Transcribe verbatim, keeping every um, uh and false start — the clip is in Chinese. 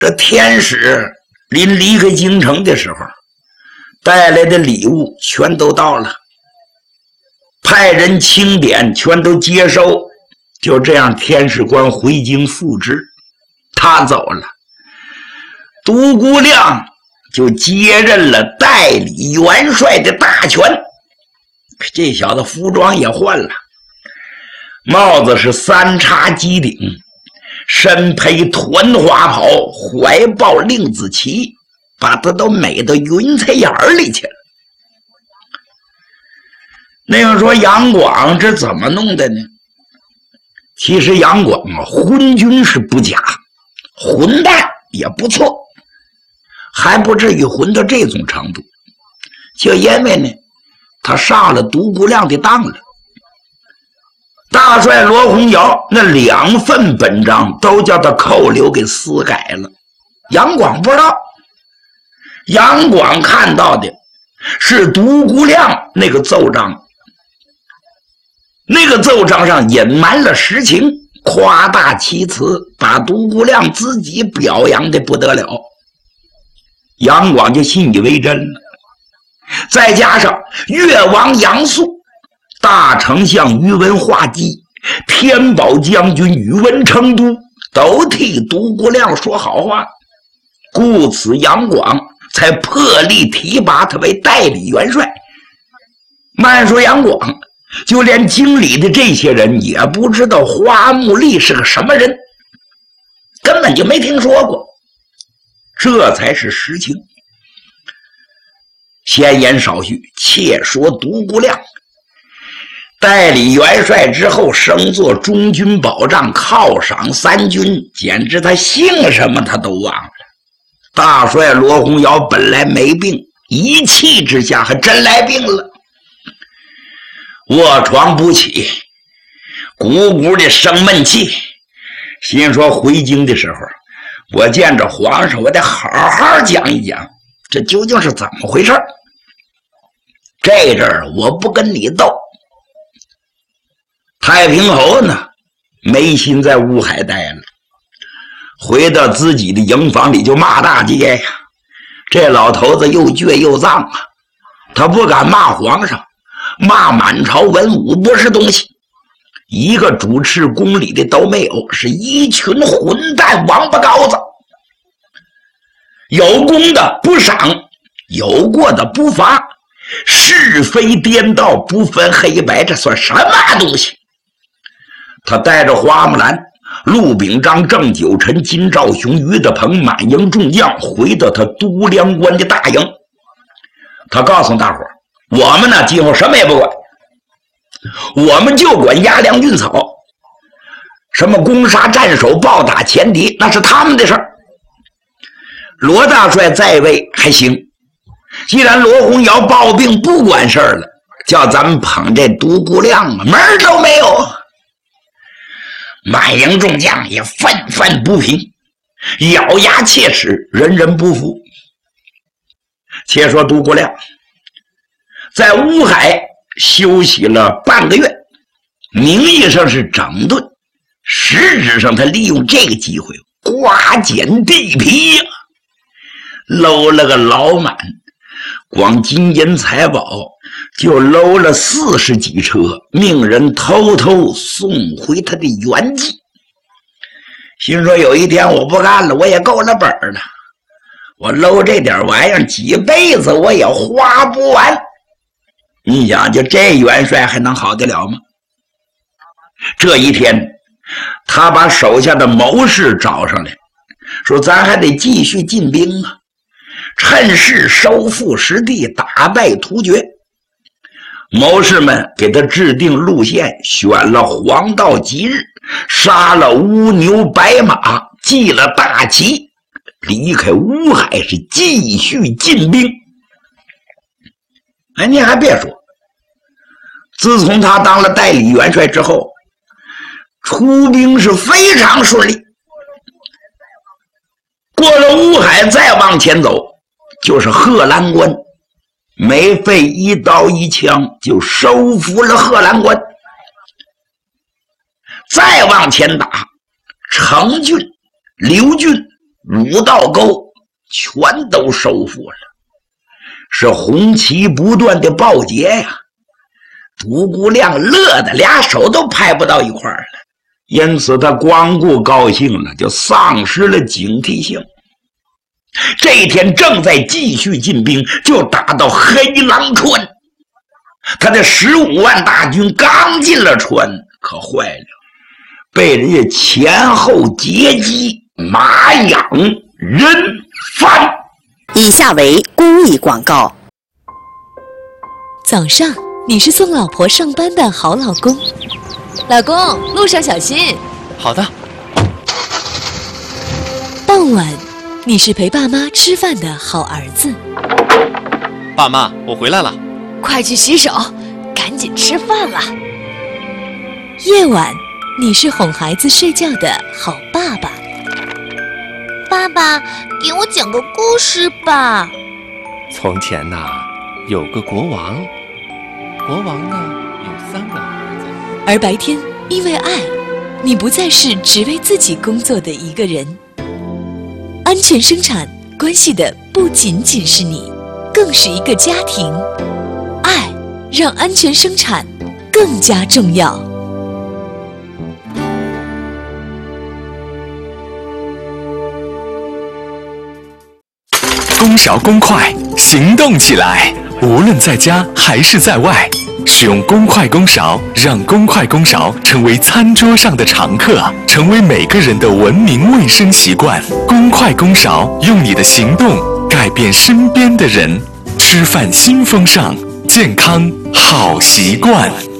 这天使临离开京城的时候，带来的礼物全都到了，派人清点，全都接收。就这样，天使官回京复职，他走了，独孤亮就接任了代理元帅的大权。这小子服装也换了，帽子是三叉鸡顶，身披团花袍，怀抱令子旗，把他都美到云彩眼里去了。那个说杨广这怎么弄的呢？其实杨广啊，昏君是不假，混蛋也不错，还不至于混到这种程度。就因为呢，他上了独孤亮的当了。大帅罗洪尧那两份本章都叫他扣留给私改了，杨广不知道。杨广看到的是独孤亮那个奏章，那个奏章上隐瞒了实情，夸大其词，把独孤亮自己表扬的不得了。杨广就信以为真了。再加上越王杨素、大丞相宇文化及、天宝将军宇文成都都替独孤亮说好话，故此杨广才破例提拔他为代理元帅。慢说杨广，就连京里的这些人也不知道花木丽是个什么人，根本就没听说过，这才是实情。闲言少叙，且说独孤亮代理元帅之后，升做中军保障，犒赏三军，简直他姓什么他都忘了。大帅罗洪尧本来没病，一气之下还真来病了，卧床不起，鼓鼓的生闷气，心说回京的时候，我见着皇上，我得好好讲一讲这究竟是怎么回事。这阵儿我不跟你斗。太平侯呢，没心在乌海待了，回到自己的营房里就骂大街呀。这老头子又倔又脏啊，他不敢骂皇上，骂满朝文武不是东西，一个主持公理的都没有，是一群混蛋王八羔子。有功的不赏，有过的不罚，是非颠倒，不分黑白，这算什么东西？他带着花木兰、陆秉章、郑九臣、金兆雄、于德鹏满营众将回到他都梁关的大营。他告诉大伙儿，我们呢今后什么也不管，我们就管压粮运草，什么攻杀战守、暴打前敌，那是他们的事儿。罗大帅在位还行，既然罗洪尧抱病不管事儿了，叫咱们捧这独孤亮啊，门儿都没有。满营众将也愤愤不平，咬牙切齿，人人不服。且说独孤亮在乌海休息了半个月，名义上是整顿，实质上他利用这个机会刮减地皮呀、啊，搂了个老满，光金银财宝就搂了四十几车，命人偷偷送回他的原籍。心说有一天我不干了，我也够了本了，我搂这点玩意儿几辈子我也花不完。你想就这元帅还能好得了吗？这一天他把手下的谋士找上来，说咱还得继续进兵啊，趁势收复失地，打败突厥。谋士们给他制定路线，选了黄道吉日，杀了乌牛白马，祭了大旗，离开乌海是继续进兵。哎，你还别说，自从他当了代理元帅之后，出兵是非常顺利。过了乌海再往前走，就是贺兰关，没费一刀一枪就收服了贺兰关。再往前打，成郡、刘郡五道沟全都收复了，是红旗不断的报捷呀。独孤亮乐得俩手都拍不到一块儿了，因此他光顾高兴了，就丧失了警惕性。这一天正在继续进兵，就打到黑狼川。他的十五万大军刚进了川，可坏了，被人家前后截击，马养人翻。 以下为公益广告。 早上，你是送老婆上班的好老公，老公路上小心。 好的。 傍晚，你是陪爸妈吃饭的好儿子。 爸妈，我回来了。 快去洗手，赶紧吃饭了。夜晚，你是哄孩子睡觉的好爸爸。 爸爸，给我讲个故事吧。 从前呐、啊，有个国王，国王呢有三个儿子。 而白天，因为爱，你不再是只为自己工作的一个人。安全生产关系的不仅仅是你，更是一个家庭。爱让安全生产更加重要。 公勺公筷，行动起来！无论在家还是在外，使用公筷公勺，让公筷公勺成为餐桌上的常客，成为每个人的文明卫生习惯。公筷公勺，用你的行动改变身边的人。吃饭新风尚，健康好习惯。